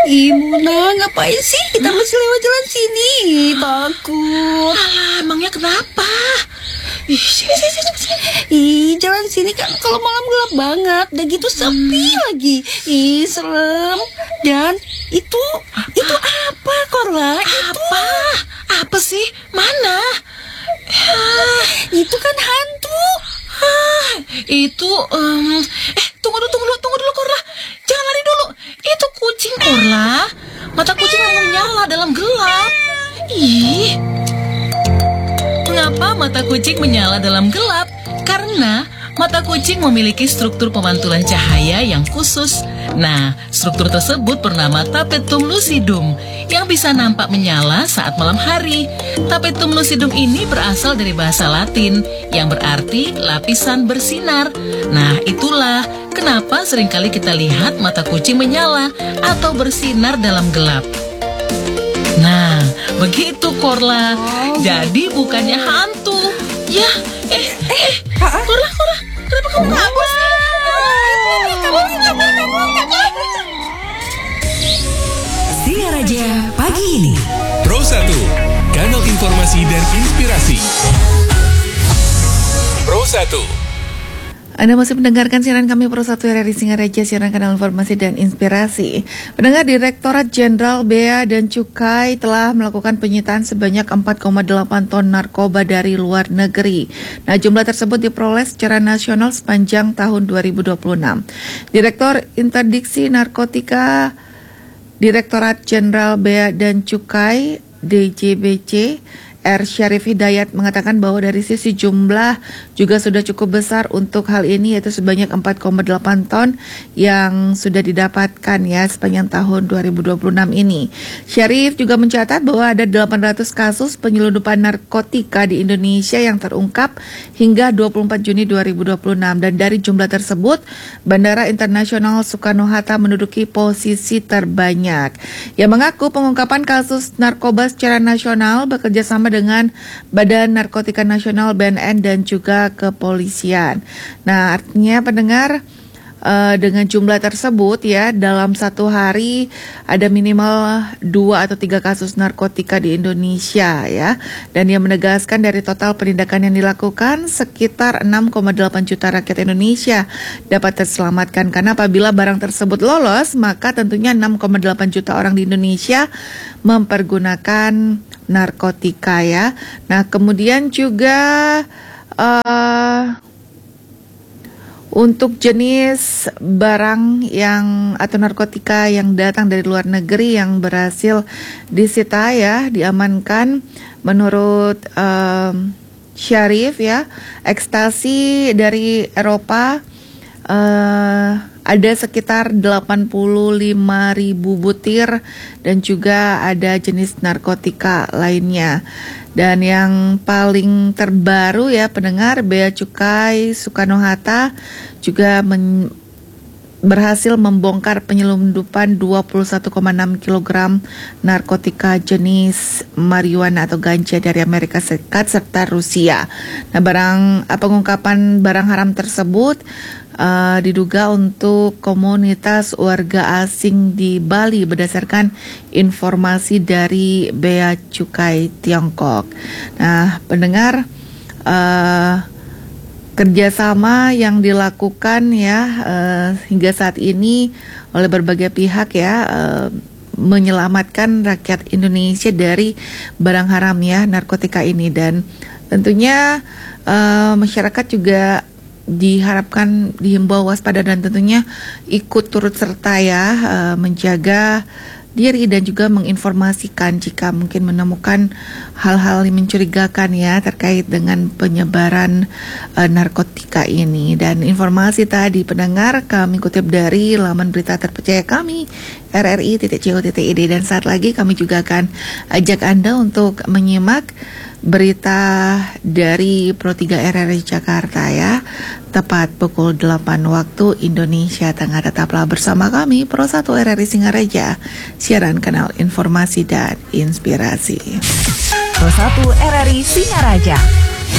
Muna, ngapain sih kita masih lewat jalan sini? Takut. Alah, emangnya kenapa? Sini. Jalan sini kan kalau malam gelap banget. Udah gitu sepi lagi. Serem. Dan itu apa, Korla? Apa sih? Mana? Itu kan hantu. Tunggu dulu, Korla. Jangan lari dulu. Itu kucing, Korla. Mata kucing yang menyala dalam gelap. Mengapa mata kucing menyala dalam gelap? Karena mata kucing memiliki struktur pemantulan cahaya yang khusus. Nah, struktur tersebut bernama tapetum lucidum yang bisa nampak menyala saat malam hari. Tapetum lucidum ini berasal dari bahasa Latin yang berarti lapisan bersinar. Nah, itulah kenapa seringkali kita lihat mata kucing menyala atau bersinar dalam gelap. Nah, begitu, Korla. Jadi bukannya hantu. Ya, Korla, kenapa kamu kabur sih? Singaraja pagi ini. Pro 1, kanal informasi dan inspirasi. Pro 1. Anda masih mendengarkan siaran kami Pro 1 RRI Singaraja, siaran kanal informasi dan inspirasi. Pendengar, Direktorat Jenderal Bea dan Cukai telah melakukan penyitaan sebanyak 4,8 ton narkoba dari luar negeri. Nah, jumlah tersebut diperoleh secara nasional sepanjang tahun 2026. Direktur Interdiksi Narkotika Direktorat Jenderal Bea dan Cukai DJBC R. Syarif Hidayat mengatakan bahwa dari sisi jumlah juga sudah cukup besar untuk hal ini, yaitu sebanyak 4,8 ton yang sudah didapatkan ya sepanjang tahun 2026 ini. Syarif juga mencatat bahwa ada 800 kasus penyelundupan narkotika di Indonesia yang terungkap hingga 24 Juni 2026, dan dari jumlah tersebut Bandara Internasional Soekarno-Hatta menduduki posisi terbanyak. Ia mengaku pengungkapan kasus narkoba secara nasional bekerja sama dengan Badan Narkotika Nasional BNN dan juga kepolisian. Nah, artinya pendengar, dengan jumlah tersebut ya, dalam satu hari ada minimal 2 atau 3 kasus narkotika di Indonesia ya. Dan ia menegaskan dari total penindakan yang dilakukan sekitar 6,8 juta rakyat Indonesia dapat terselamatkan, karena apabila barang tersebut lolos maka tentunya 6,8 juta orang di Indonesia mempergunakan narkotika ya. Nah, kemudian juga untuk jenis barang yang atau narkotika yang datang dari luar negeri yang berhasil disita ya, diamankan menurut Syarif ya, ekstasi dari Eropa ada sekitar 85.000 butir dan juga ada jenis narkotika lainnya. Dan yang paling terbaru ya pendengar, Bea Cukai Soekarno-Hatta juga berhasil membongkar penyelundupan 21,6 kg narkotika jenis marijuana atau ganja dari Amerika Serikat serta Rusia. Nah, pengungkapan barang haram tersebut diduga untuk komunitas warga asing di Bali berdasarkan informasi dari Bea Cukai Tiongkok. Nah, pendengar, kerjasama yang dilakukan ya hingga saat ini oleh berbagai pihak ya menyelamatkan rakyat Indonesia dari barang haram ya, narkotika ini. Dan tentunya masyarakat juga diharapkan dihimbau waspada dan tentunya ikut turut serta ya menjaga diri dan juga menginformasikan jika mungkin menemukan hal-hal yang mencurigakan ya terkait dengan penyebaran narkotika ini. Dan informasi tadi pendengar kami kutip dari laman berita terpercaya kami rri.co.id, dan saat lagi kami juga akan ajak Anda untuk menyimak berita dari Pro 3 RRI Jakarta ya, tepat pukul 8 waktu Indonesia Tengah. Tetaplah bersama kami Pro 1 RRI Singaraja, siaran kanal informasi dan inspirasi. Pro 1 RRI Singaraja.